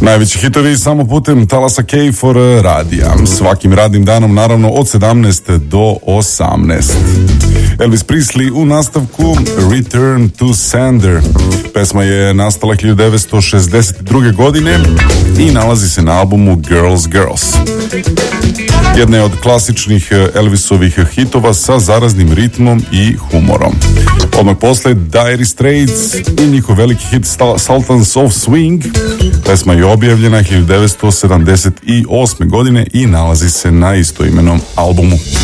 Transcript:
Najveći hitovi samo putem talasa K4 radija. Svakim radnim danom, naravno, od 17 do 18. Elvis Presley u nastavku Return to Sender. Pesma je nastala 1962. godine i nalazi se na albumu Girls Girls. Jedna je od klasičnih Elvisovih hitova sa zaraznim ritmom i humorom. Odmah posle Dire Straits i njihov veliki hit Sultans of Swing. Pesma je objavljena 1978. godine i nalazi se na istoimenom albumu.